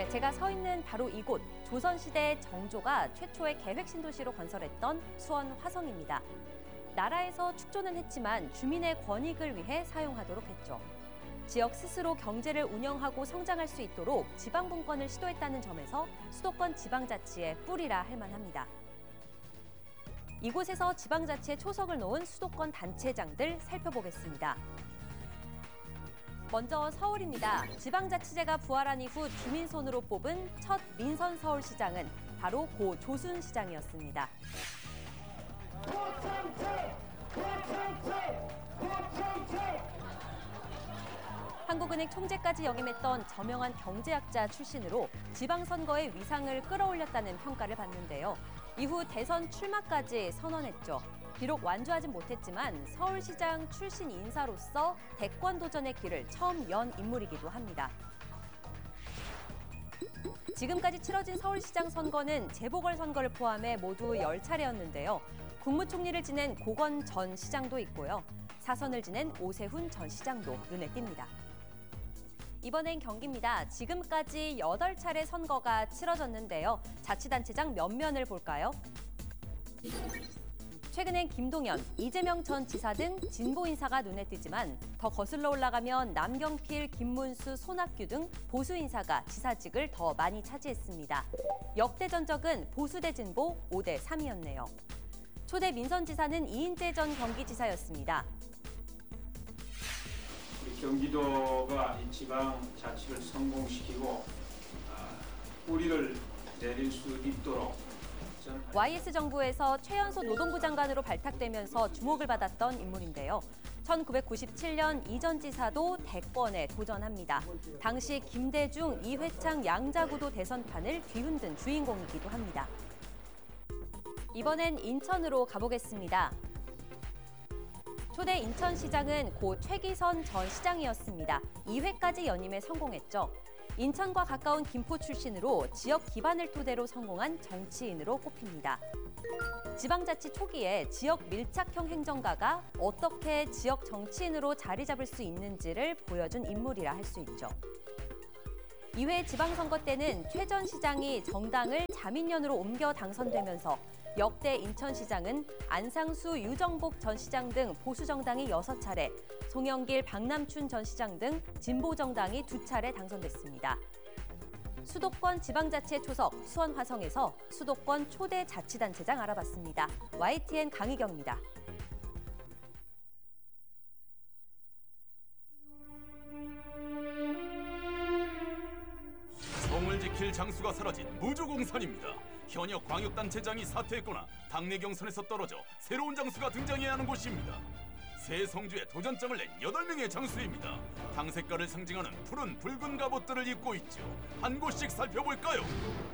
네, 제가 서 있는 바로 이곳, 조선시대 정조가 최초의 계획 신도시로 건설했던 수원 화성입니다. 나라에서 축조는 했지만 주민의 권익을 위해 사용하도록 했죠. 지역 스스로 경제를 운영하고 성장할 수 있도록 지방분권을 시도했다는 점에서 수도권 지방자치의 뿌리라 할 만합니다. 이곳에서 지방자치에 초석을 놓은 수도권 단체장들 살펴보겠습니다. 먼저 서울입니다. 지방자치제가 부활한 이후 주민 손으로 뽑은 첫 민선 서울시장은 바로 고 조순시장이었습니다. 한국은행 총재까지 역임했던 저명한 경제학자 출신으로 지방선거의 위상을 끌어올렸다는 평가를 받는데요. 이후 대선 출마까지 선언했죠. 비록 완주하진 못했지만 서울시장 출신 인사로서 대권 도전의 길을 처음 연 인물이기도 합니다. 지금까지 치러진 서울시장 선거는 재보궐선거를 포함해 모두 10차례였는데요. 국무총리를 지낸 고건 전 시장도 있고요. 사선을 지낸 오세훈 전 시장도 눈에 띕니다. 이번엔 경기입니다. 지금까지 8차례 선거가 치러졌는데요. 자치단체장 몇 면을 볼까요? 최근엔 김동연, 이재명 전 지사 등 진보 인사가 눈에 띄지만 더 거슬러 올라가면 남경필, 김문수, 손학규 등 보수 인사가 지사직을 더 많이 차지했습니다. 역대 전적은 보수 대 진보 5대 3이었네요. 초대 민선지사는 이인재 전 경기지사였습니다. 우리 경기도가 이 지방 자치를 성공시키고 뿌리를 내릴 수 있도록 YS 정부에서 최연소 노동부 장관으로 발탁되면서 주목을 받았던 인물인데요. 1997년 이 전 지사도 대권에 도전합니다. 당시 김대중, 이회창 양자구도 대선판을 뒤흔든 주인공이기도 합니다. 이번엔 인천으로 가보겠습니다. 초대 인천시장은 고 최기선 전 시장이었습니다. 2회까지 연임에 성공했죠. 인천과 가까운 김포 출신으로 지역 기반을 토대로 성공한 정치인으로 꼽힙니다. 지방자치 초기에 지역 밀착형 행정가가 어떻게 지역 정치인으로 자리 잡을 수 있는지를 보여준 인물이라 할 수 있죠. 2회 지방선거 때는 최 전 시장이 정당을 자민련으로 옮겨 당선되면서 역대 인천시장은 안상수, 유정복 전 시장 등 보수정당이 6차례, 송영길, 박남춘 전 시장 등 진보정당이 2차례 당선됐습니다. 수도권 지방자치의 초석, 수원 화성에서 수도권 초대 자치단체장 알아봤습니다. YTN 강희경입니다. 성을 지킬 장수가 사라진 무주공산입니다. 현역 광역단체장이 사퇴했거나 당내 경선에서 떨어져 새로운 장수가 등장해야 하는 곳입니다. 새 성주에 도전장을 낸 8명의 장수입니다. 당 색깔을 상징하는 푸른 붉은 갑옷들을 입고 있죠. 한 곳씩 살펴볼까요?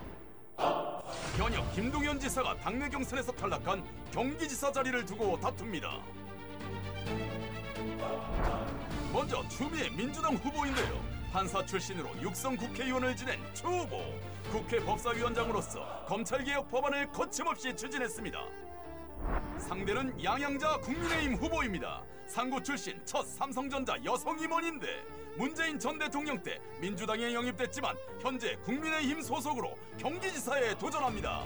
현역 김동연 지사가 당내 경선에서 탈락한 경기지사 자리를 두고 다툽니다. 먼저 추미애 민주당 후보인데요. 판사 출신으로 육성 국회의원을 지낸 추 후보. 국회 법사위원장으로서 검찰개혁 법안을 거침없이 추진했습니다. 상대는 양양자 국민의힘 후보입니다. 상고 출신 첫 삼성전자 여성 임원인데 문재인 전 대통령 때 민주당에 영입됐지만 현재 국민의힘 소속으로 경기지사에 도전합니다.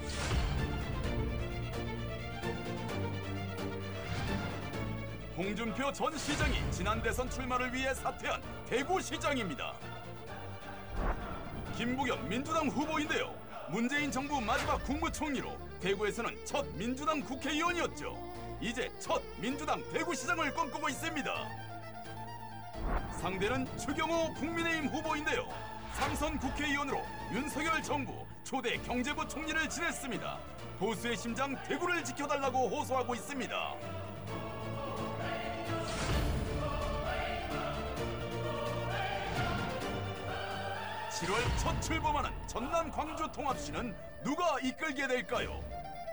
홍준표 전 시장이 지난 대선 출마를 위해 사퇴한 대구시장입니다. 김부겸 민주당 후보인데요. 문재인 정부 마지막 국무총리로 대구에서는 첫 민주당 국회의원이었죠. 이제 첫 민주당 대구시장을 꿈꾸고 있습니다. 상대는 추경호 국민의힘 후보인데요. 삼선 국회의원으로 윤석열 정부 초대 경제부 총리를 지냈습니다. 보수의 심장 대구를 지켜달라고 호소하고 있습니다. 7월 첫 출범하는 전남 광주 통합시는 누가 이끌게 될까요?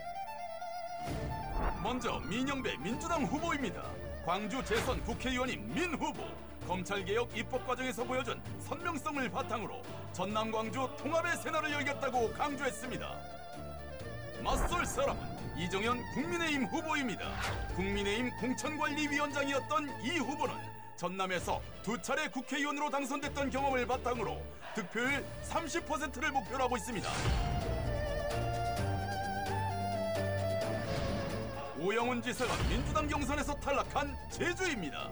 먼저 민영배 민주당 후보입니다. 광주 재선 국회의원인 민 후보. 검찰개혁 입법 과정에서 보여준 선명성을 바탕으로 전남 광주 통합의 새날을 열겠다고 강조했습니다. 맞설 사람은 이정현 국민의힘 후보입니다. 국민의힘 공천관리위원장이었던 이 후보는 전남에서 2차례 국회의원으로 당선됐던 경험을 바탕으로 득표율 30%를 목표로 하고 있습니다. 오영훈 지사가 민주당 경선에서 탈락한 제주입니다.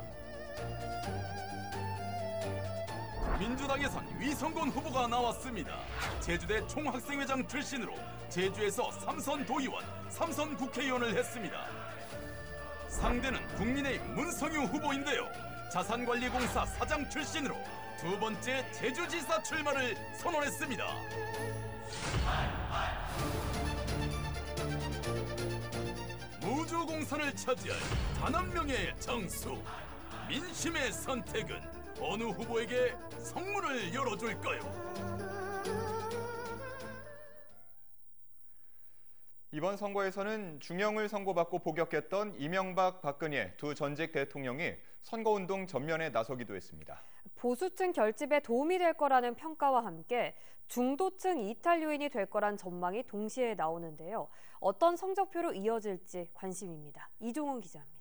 민주당에선 위성곤 후보가 나왔습니다. 제주대 총학생회장 출신으로 제주에서 3선 도의원, 3선 국회의원을 했습니다. 상대는 국민의힘 문성유 후보인데요. 자산관리공사 사장 출신으로 두 번째 제주지사 출마를 선언했습니다. 무주공산을 차지할 단 한 명의 정수. 민심의 선택은 어느 후보에게 성문을 열어줄까요? 이번 선거에서는 중형을 선고받고 복역했던 이명박, 박근혜 두 전직 대통령이 선거운동 전면에 나서기도 했습니다. 보수층 결집에 도움이 될 거라는 평가와 함께 중도층 이탈 요인이 될 거란 전망이 동시에 나오는데요. 어떤 성적표로 이어질지 관심입니다. 이종원 기자입니다.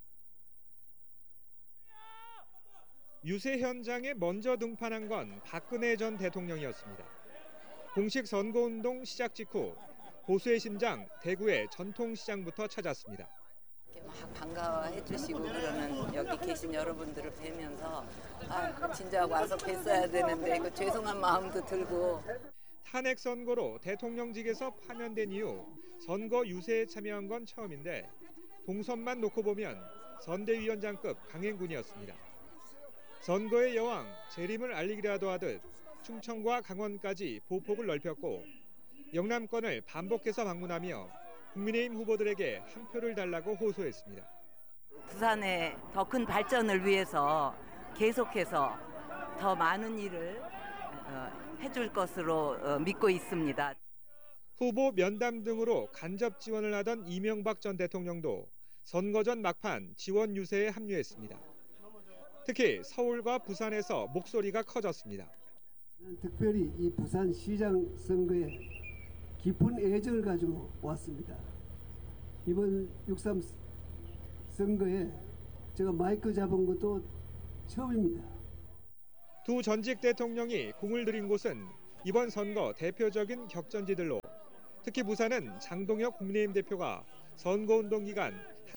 유세 현장에 먼저 등판한 건 박근혜 전 대통령이었습니다. 공식 선거운동 시작 직후 보수의 심장 대구의 전통시장부터 찾았습니다. 막 반가워해 주시고 그러는 여기 계신 여러분들을 뵈면서 진작 와서 뵀어야 되는데 이거 죄송한 마음도 들고. 탄핵 선거로 대통령직에서 파면된 이후 선거 유세에 참여한 건 처음인데 동선만 놓고 보면 선대위원장급 강행군이었습니다. 선거의 여왕 재림을 알리기라도 하듯 충청과 강원까지 보폭을 넓혔고 영남권을 반복해서 방문하며 국민의힘 후보들에게 한 표를 달라고 호소했습니다. 부산의 더 큰 발전을 위해서 계속해서 더 많은 일을 해줄 것으로 믿고 있습니다. 후보 면담 등으로 간접 지원을 하던 이명박 전 대통령도 선거 전 막판 지원 유세에 합류했습니다. 특히 서울과 부산에서 목소리가 커졌습니다. 특별히 이 부산시장 선거에 깊은 애정을 가지고 왔습니다. 이번 6.3 선거에 제가 마이크 잡은 것도 처음입니다. 두 전직 대통령이 공을 들인 곳은 이번 선거 대표적인 격전지들로 특히 부산은 장동혁 국민의힘 대표가 선거운동 기간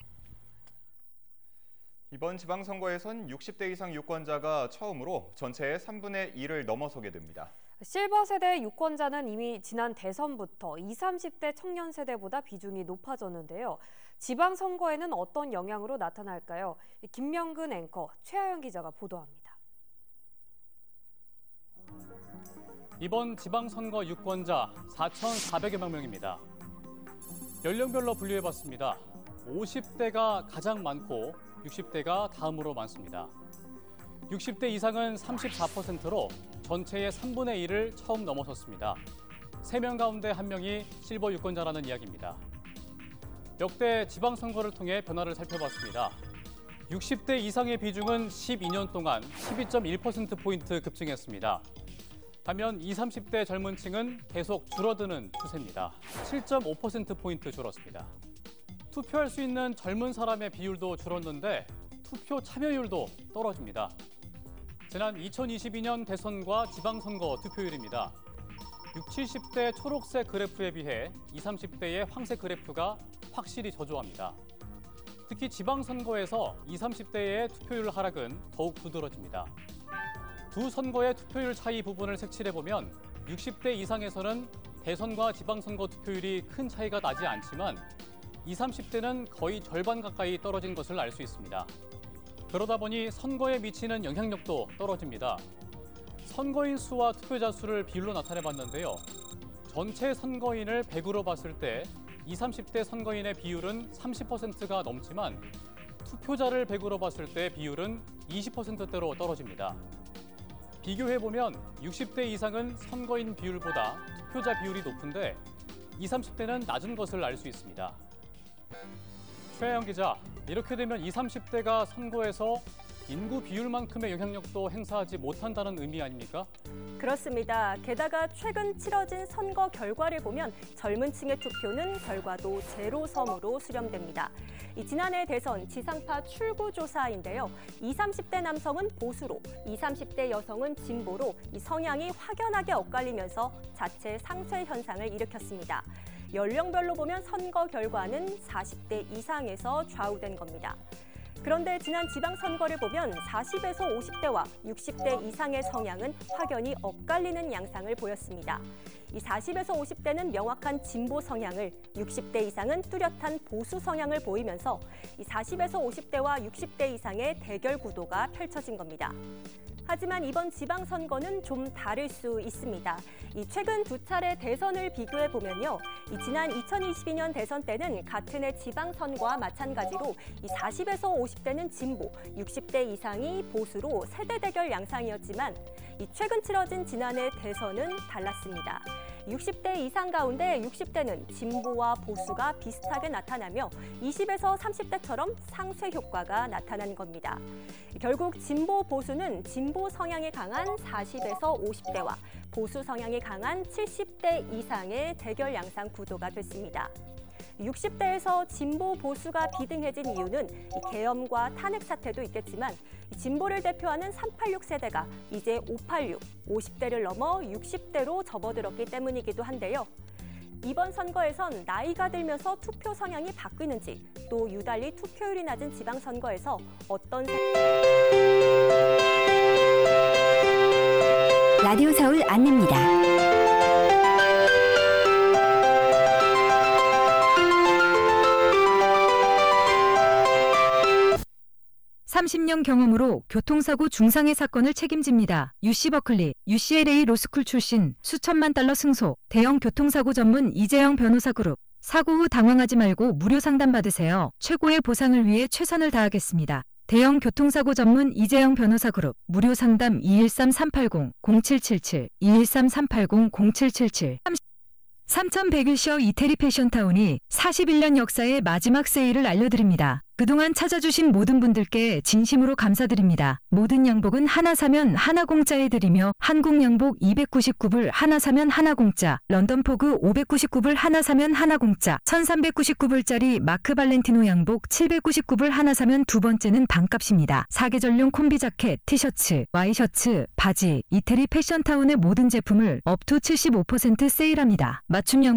이번 지방선거에선 60대 이상 유권자가 처음으로 전체의 3분의 1을 넘어서게 됩니다. 실버 세대의 유권자는 이미 지난 대선부터 20, 30대 청년 세대보다 비중이 높아졌는데요. 지방선거에는 어떤 영향으로 나타날까요? 김명근 앵커, 최하영 기자가 보도합니다. 이번 지방선거 유권자 4,400여만 명입니다. 연령별로 분류해봤습니다. 50대가 가장 많고 60대가 다음으로 많습니다. 60대 이상은 34%로 전체의 3분의 1을 처음 넘어섰습니다. 3명 가운데 1명이 실버 유권자라는 이야기입니다. 역대 지방선거를 통해 변화를 살펴봤습니다. 60대 이상의 비중은 12년 동안 12.1%포인트 급증했습니다. 반면 20, 30대 젊은 층은 계속 줄어드는 추세입니다. 7.5%포인트 줄었습니다. 투표할 수 있는 젊은 사람의 비율도 줄었는데 투표 참여율도 떨어집니다. 지난 2022년 대선과 지방선거 투표율입니다. 60, 70대 초록색 그래프에 비해 20, 30대의 황색 그래프가 확실히 저조합니다. 특히 지방선거에서 20, 30대의 투표율 하락은 더욱 두드러집니다. 두 선거의 투표율 차이 부분을 색칠해보면 60대 이상에서는 대선과 지방선거 투표율이 큰 차이가 나지 않지만 20, 30대는 거의 절반 가까이 떨어진 것을 알 수 있습니다. 그러다 보니 선거에 미치는 영향력도 떨어집니다. 선거인 수와 투표자 수를 비율로 나타내봤는데요. 전체 선거인을 100으로 봤을 때 20, 30대 선거인의 비율은 30%가 넘지만 투표자를 100으로 봤을 때 비율은 20%대로 떨어집니다. 비교해보면 60대 이상은 선거인 비율보다 투표자 비율이 높은데 20, 30대는 낮은 것을 알 수 있습니다. 최하영 기자, 이렇게 되면 20, 30대가 선거에서 인구 비율만큼의 영향력도 행사하지 못한다는 의미 아닙니까? 그렇습니다. 게다가 최근 치러진 선거 결과를 보면 젊은 층의 투표는 결과도 제로섬으로 수렴됩니다. 지난해 대선 지상파 출구조사인데요. 20, 30대 남성은 보수로, 20, 30대 여성은 진보로 성향이 확연하게 엇갈리면서 자체 상쇄 현상을 일으켰습니다. 연령별로 보면 선거 결과는 40대 이상에서 좌우된 겁니다. 그런데 지난 지방선거를 보면 40에서 50대와 60대 이상의 성향은 확연히 엇갈리는 양상을 보였습니다. 이 40에서 50대는 명확한 진보 성향을, 60대 이상은 뚜렷한 보수 성향을 보이면서 이 40에서 50대와 60대 이상의 대결 구도가 펼쳐진 겁니다. 하지만 이번 지방선거는 좀 다를 수 있습니다. 최근 두 차례 대선을 비교해 보면요. 지난 2022년 대선 때는 같은 해 지방선거와 마찬가지로 40에서 50대는 진보, 60대 이상이 보수로 세대 대결 양상이었지만 최근 치러진 지난해 대선은 달랐습니다. 60대 이상 가운데 60대는 진보와 보수가 비슷하게 나타나며 20에서 30대처럼 상쇄 효과가 나타난 겁니다. 결국 진보 보수는 진보 성향이 강한 40에서 50대와 보수 성향이 강한 70대 이상의 대결 양상 구도가 됐습니다. 60대에서 진보 보수가 비등해진 이유는 계엄과 탄핵 사태도 있겠지만 진보를 대표하는 386 세대가 이제 586, 50대를 넘어 60대로 접어들었기 때문이기도 한데요. 이번 선거에선 나이가 들면서 투표 성향이 바뀌는지, 또 유달리 투표율이 낮은 지방선거에서 어떤 라디오 서울 안내입니다. 30년 경험으로 교통사고 중상해 사건을 책임집니다. UC 버클리, UCLA 로스쿨 출신, 수천만 달러 승소, 대형 교통사고 전문 이재영 변호사 그룹. 사고 후 당황하지 말고 무료 상담 받으세요. 최고의 보상을 위해 최선을 다하겠습니다. 대형 교통사고 전문 이재영 변호사 그룹. 무료 상담 213-380-0777, 213-380-0777. 3101쇼 이태리 패션타운이 41년 역사의 마지막 세일을 알려드립니다. 그동안 찾아주신 모든 분들께 진심으로 감사드립니다. 모든 양복은 하나 사면 하나 공짜에 드리며 한국 양복 299불 하나 사면 하나 공짜, 런던 포그 599불 하나 사면 하나 공짜, 1399불짜리 마크 발렌티노 양복 799불 하나 사면 두 번째는 반값입니다. 사계절용 콤비 자켓, 티셔츠, 와이셔츠, 바지, 이태리 패션타운의 모든 제품을 업 투 75% 세일합니다. 맞춤 양